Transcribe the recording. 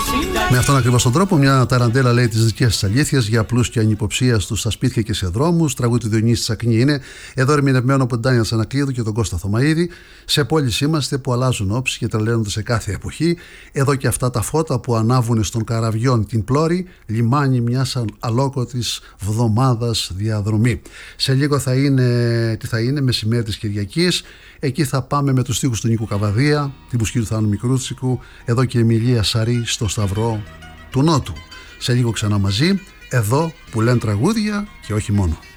Με αυτόν ακριβώς τον τρόπο, μια ταραντέλα λέει τις δικές της αλήθειες για απλούς και ανυποψίαστους στα σπίτια και σε δρόμους. Τραγούδι του Διονύση Τσακνή είναι. Εδώ ερμηνευμένο από την Τάνια Τσανακλείδου και τον Κώστα Θωμαίδη. Σε πόλεις είμαστε που αλλάζουν όψεις και τρελαίνονται σε κάθε εποχή. Εδώ και αυτά τα φώτα που ανάβουν στον καραβιόν την πλώρη, λιμάνι μιας αλόκοτης βδομάδας διαδρομή. Σε λίγο τι θα είναι, μεσημέρι της Κυριακής. Εκεί θα πάμε με τους στίχους του Νίκου Καβαδία, την μουσική του Θάνου Μικρούτσικου, εδώ και η Εμιλία Σαρή στο Σταυρό του Νότου. Σε λίγο ξανά μαζί, εδώ που λένε τραγούδια και όχι μόνο.